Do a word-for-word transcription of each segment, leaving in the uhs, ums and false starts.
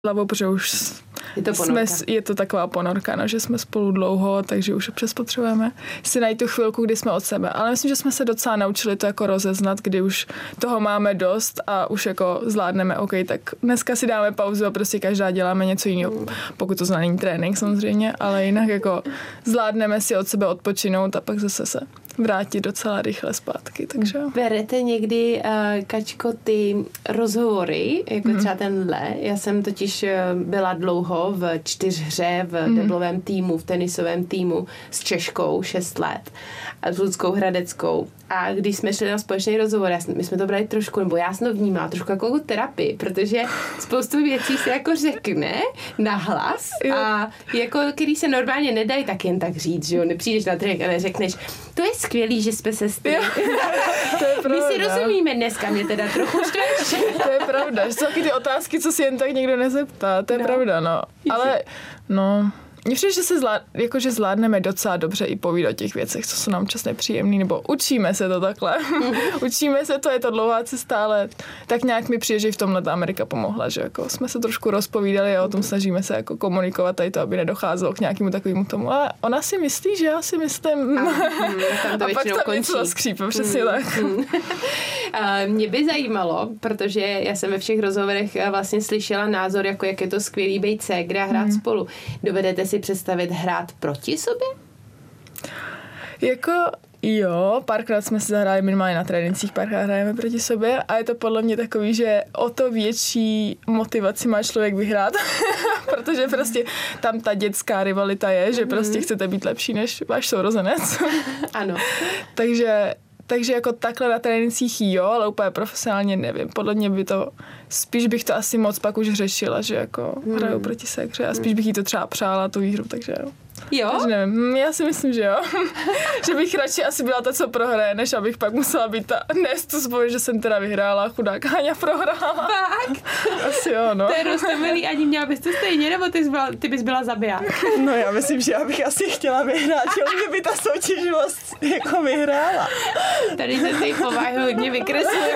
hlavou, protože už je to, jsme, je to taková ponorka, no, že jsme spolu dlouho, takže už občas potřebujeme si najít tu chvilku, kdy jsme od sebe. Ale myslím, že jsme se docela naučili to jako rozeznat, kdy už toho máme dost a už jako zvládneme, OK, tak dneska si dáme pauzu a prostě každá děláme něco jiného, mm. pokud to znamená trénink samozřejmě, ale jinak jako zvládneme si od sebe odpočinout a pak zase se vrátit docela rychle zpátky, takže jo. Berete někdy, uh, Kačko, ty rozhovory, jako mm. třeba tenhle? Já jsem totiž byla dlouho v čtyřhře, v mm. deblovém týmu, v tenisovém týmu s Češkou šest let a s Ludskou Hradeckou. A když jsme šli na společný rozhovor, my jsme to brali trošku, nebo já jsem to vnímala trošku jako terapii, protože spoustu věcí se jako řekne nahlas a jako, který se normálně nedají tak jen tak říct, že jo, nepřijdeš na trénink a neřekneš, to je skvělý, že jsme se stali. My si rozumíme dneska, mě teda trochu štveš. To je pravda, že jsou taky ty otázky, co si jen tak někdo nezeptá, to je no. pravda, no. Ale, no... Mně přijde, že se zvlád, jako, že zvládneme docela dobře i povídat o těch věcech, co jsou nám čas nepříjemný, nebo učíme se to takhle. Mm-hmm. Učíme se to, je to dlouhá cesta, ale tak nějak mi přijde, že i v tomhle ta Amerika pomohla, že jako jsme se trošku rozpovídali a o tom snažíme se jako komunikovat tady to, aby nedocházelo k nějakému takovému tomu. Ale ona si myslí, že já si myslím. A, mm, tam to a pak tam něco skřípe, přesně mm, tak. Mm. Mě by zajímalo, protože já jsem ve všech rozhovorech vlastně slyšela názor, jako jak je to skvělý být ségra, hrát mm. spolu. Dovedete si představit hrát proti sobě? Jako jo, párkrát jsme se zahráli minimálně na trénincích, párkrát hrajeme proti sobě a je to podle mě takový, že o to větší motivaci má člověk vyhrát, protože prostě tam ta dětská rivalita je, že prostě chcete být lepší než váš sourozenec. Ano. Takže Takže jako takhle na trénincích jo, ale úplně profesionálně nevím. Podle mě by to, spíš bych to asi moc pak už řešila, že jako hmm. hraju proti ségře a spíš bych jí to třeba přála tu výhru, takže jo. Jo? Takže nevím, já si myslím, že jo. Že bych radši asi byla ta, co prohraje, než abych pak musela být ta, nést tu svoj, že jsem teda vyhrála, chudák Háňa prohrála. Fakt? Asi jo, no. To je roztomilý, ani měla bys to stejně, nebo ty, byla, ty bys byla zabiják? No já myslím, že já bych asi chtěla vyhrát, jo, mě by ta soutěživost jako vyhrála. Tady se ty povahy hodně vykresluje.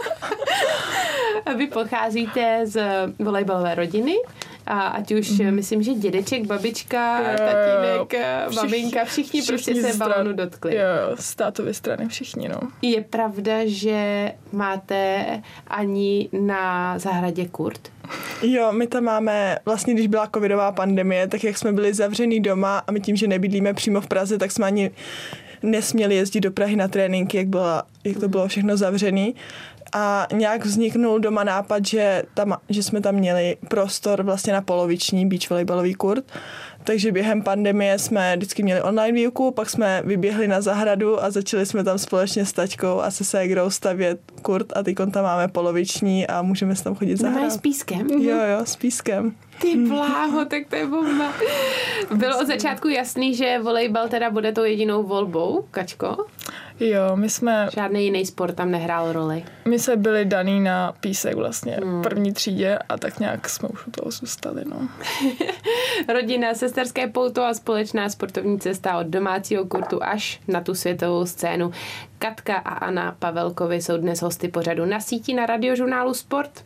Vy pocházíte z volejbalové rodiny, a ať už, mm. myslím, že dědeček, babička, jo, tatínek, všichni, maminka, všichni, všichni prostě se balónu dotkli. Jo, z tátovy strany všichni, no. Je pravda, že máte Ani na zahradě kurt? Jo, my tam máme, vlastně když byla covidová pandemie, tak jak jsme byli zavřený doma a my tím, že nebydlíme přímo v Praze, tak jsme ani nesměli jezdit do Prahy na tréninky, jak, byla, jak to bylo všechno zavřený. A nějak vzniknul doma nápad, že, tam, že jsme tam měli prostor vlastně na poloviční beach volejbalový kurt. Takže během pandemie jsme vždycky měli online výuku, pak jsme vyběhli na zahradu a začali jsme tam společně s taťkou a se ségrou stavět kurt a teď tam máme poloviční a můžeme se tam chodit zahrát. No, s pískem? Jo, jo, s pískem. Ty bláho, tak to je bomba. Bylo od začátku jasný, že volejbal teda bude tou jedinou volbou, Kačko? Jo, my jsme... Žádný jiný sport tam nehrál roli. My jsme byli daný na písek vlastně v hmm. první třídě a tak nějak jsme už u toho zůstali, no. Rodina, sesterské pouto a společná sportovní cesta od domácího kurtu až na tu světovou scénu. Katka a Anna Pavelkovi jsou dnes hosty pořadu Na síti na Radiožurnálu Sport.